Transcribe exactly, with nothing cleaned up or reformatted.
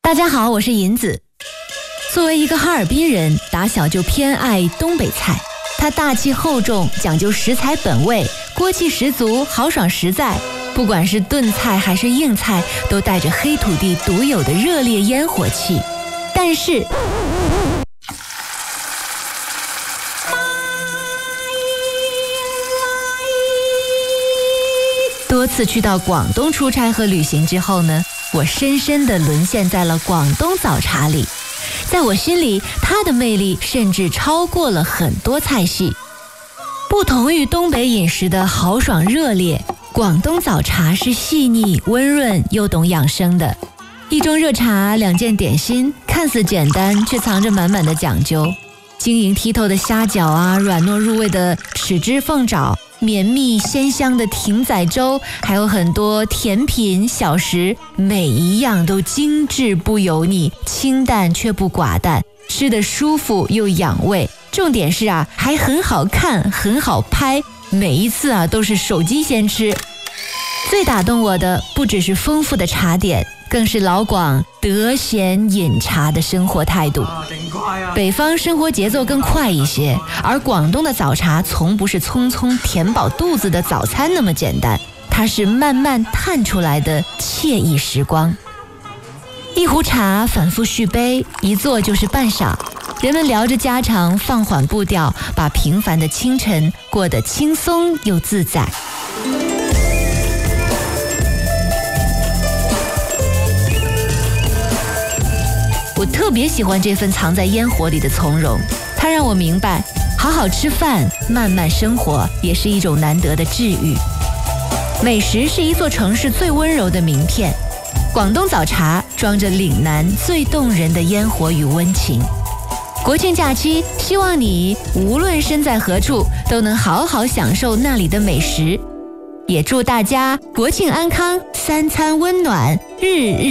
大家好，我是银子。作为一个哈尔滨人，打小就偏爱东北菜。它大气厚重，讲究食材本味，锅气十足，豪爽实在。不管是炖菜还是硬菜，都带着黑土地独有的热烈烟火气。但是多次去到广东出差和旅行之后呢，我深深地沦陷在了广东早茶里。在我心里，它的魅力甚至超过了很多菜系。不同于东北饮食的豪爽热烈，广东早茶是细腻温润又懂养生的。一盅热茶，两件点心，看似简单，却藏着满满的讲究。晶莹剔透的虾饺啊，软糯入味的豉汁凤爪，绵密鲜香的艇仔粥，还有很多甜品小食，每一样都精致不油腻，清淡却不寡淡，吃得舒服又养胃。重点是啊，还很好看，很好拍，每一次啊都是手机先吃。最打动我的不只是丰富的茶点，更是老广得闲饮茶的生活态度。北方生活节奏更快一些，而广东的早茶从不是匆匆填饱肚子的早餐那么简单，它是慢慢探出来的惬意时光。一壶茶反复续杯，一坐就是半晌，人们聊着家常，放缓步调，把平凡的清晨过得轻松又自在。我特别喜欢这份藏在烟火里的从容，它让我明白，好好吃饭，慢慢生活，也是一种难得的治愈。美食是一座城市最温柔的名片，广东早茶装着岭南最动人的烟火与温情。国庆假期，希望你无论身在何处，都能好好享受那里的美食。也祝大家国庆安康，三餐温暖，日日